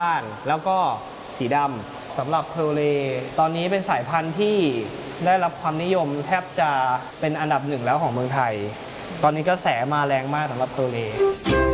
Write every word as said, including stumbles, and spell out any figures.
บ้านแล้วก็สีดำสำหรับเพลเลตอนนี้เป็นสายพันธุ์ที่ได้รับความนิยมแทบจะเป็นอันดับหนึ่งแล้วของเมืองไทยตอนนี้กระแสมาแรงมากสำหรับเพลเล